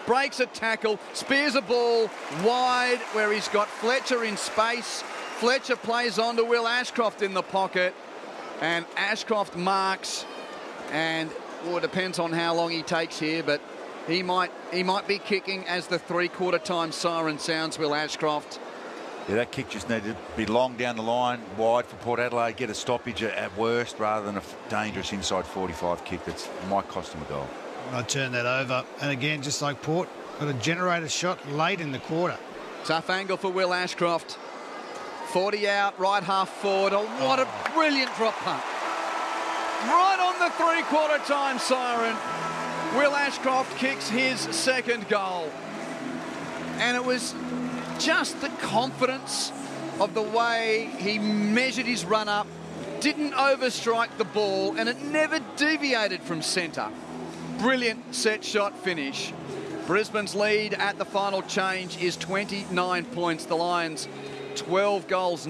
breaks a tackle, spears a ball wide where he's got Fletcher in space. Fletcher plays on to Will Ashcroft in the pocket, and Ashcroft marks, and it depends on how long he takes here, but he might be kicking as the three-quarter time siren sounds, Will Ashcroft. Yeah, that kick just needed to be long down the line, wide for Port Adelaide, get a stoppage at worst rather than a dangerous inside 45 kick that might cost him a goal. I turn that over, and again, just like Port, got a generator shot late in the quarter. Tough angle for Will Ashcroft. 40 out, right half forward. Oh, what a brilliant drop punt. Right on the three-quarter time siren, Will Ashcroft kicks his second goal. And it was just the confidence of the way he measured his run-up, didn't overstrike the ball, and it never deviated from centre. Brilliant set shot finish. Brisbane's lead at the final change is 29 points. The Lions 12 goals,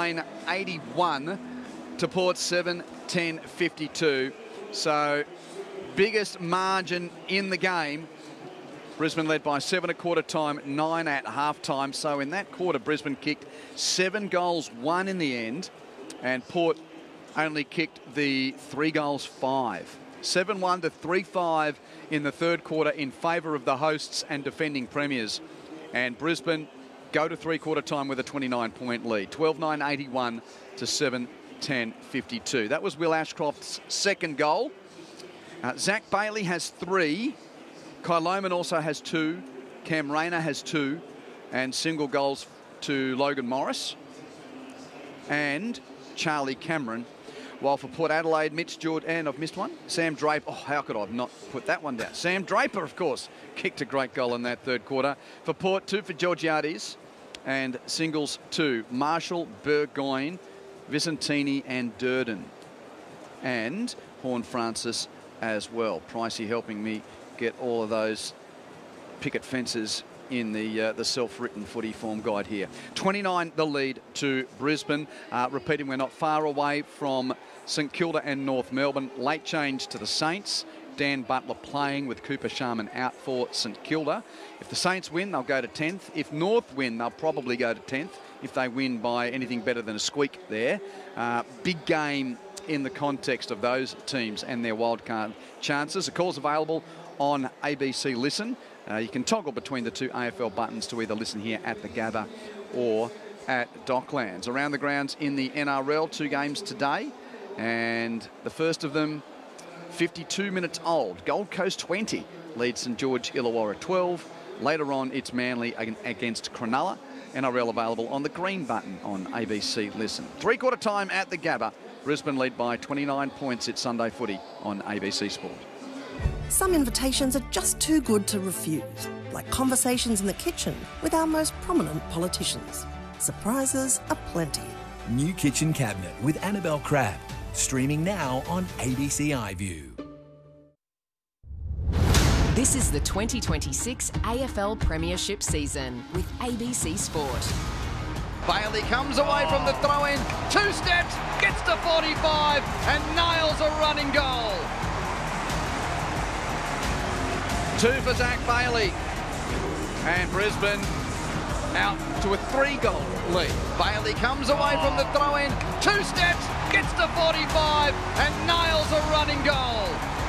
9-81 to Port 7-10-52. So biggest margin in the game. Brisbane led by 7 at quarter time, 9 at half time. So in that quarter, Brisbane kicked 7 goals, 1 in the end, and Port only kicked the 3 goals, 5. 7-1 to 3-5 in the third quarter in favour of the hosts and defending premiers. And Brisbane go to three-quarter time with a 29-point lead, 12-9-81 to 7-10-52. That was Will Ashcroft's second goal. Zach Bailey has 3. Kai Lohmann also has 2. Cam Rayner has 2. And single goals to Logan Morris and Charlie Cameron. While for Port Adelaide, Mitch George, and I've missed one, Sam Draper. Oh, how could I have not put that one down? Sam Draper, of course, kicked a great goal in that third quarter. For Port, 2 for Georgiades, and singles 2. Marshall, Burgoyne, Vicentini and Durden. And Horne-Francis as well. Pricey helping me get all of those picket fences in the self-written footy form guide here. 29 the lead to Brisbane. Repeating, we're not far away from St Kilda and North Melbourne. Late change to the Saints. Dan Butler playing with Cooper Sharman out for St Kilda. If the Saints win, they'll go to 10th. If North win, they'll probably go to 10th. If they win by anything better than a squeak there. Big game in the context of those teams and their wildcard chances. The call's available on ABC Listen. You can toggle between the 2 AFL buttons to either listen here at the Gabba or at Docklands. Around the grounds in the NRL, 2 games today. And the first of them, 52 minutes old. Gold Coast 20 leads St George Illawarra 12. Later on, it's Manly against Cronulla. NRL available on the green button on ABC Listen. Three-quarter time at the Gabba. Brisbane lead by 29 points. It's Sunday footy on ABC Sport. Some invitations are just too good to refuse, like conversations in the kitchen with our most prominent politicians. Surprises aplenty. New Kitchen Cabinet with Annabelle Crabb. Streaming now on ABC iView. This is the 2026 AFL Premiership season with ABC Sport. Bailey comes away from the throw-in, 2 steps, gets to 45 and nails a running goal. 2 for Zach Bailey. And Brisbane out to a 3-goal lead. Bailey comes away from the throw-in, 2 steps, gets to 45 and nails a running goal.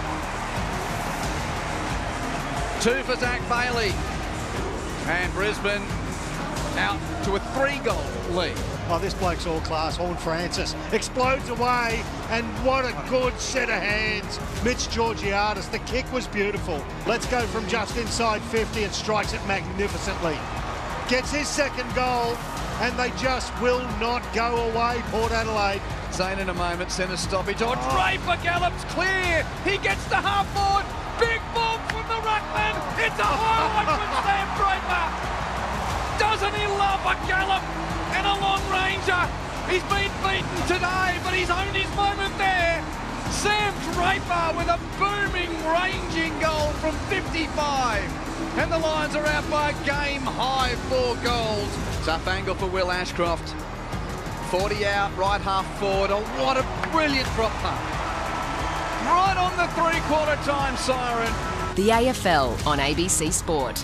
2 for Zach Bailey. And Brisbane out to a 3-goal lead. Oh, this bloke's all class. Horne-Francis explodes away, and what a good set of hands. Mitch Georgiades, the kick was beautiful. Let's go from just inside 50 and strikes it magnificently. Gets his second goal, and they just will not go away, Port Adelaide. Zane in a moment, centre stoppage. Oh, Draper gallops clear. He gets the half forward. Big bomb from the ruckman. It's a high one from Sam Draper. Doesn't he love a gallop and a long ranger? He's been beaten today, but he's owned his moment there. Sam Draper with a booming, ranging goal from 55. And the Lions are out by a game-high 4 goals. Tough angle for Will Ashcroft. 40 out, right half forward. Oh, what a brilliant drop punt. Right on the three-quarter time siren. The AFL on ABC Sport.